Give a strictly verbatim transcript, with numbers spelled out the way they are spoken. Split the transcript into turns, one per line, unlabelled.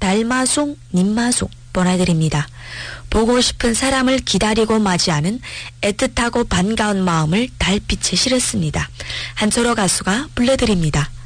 달마송, 님마송 보내드립니다. 보고 싶은 사람을 기다리고 맞이하는 애틋하고 반가운 마음을 달빛에 실었습니다. 한철호 가수가 불러드립니다.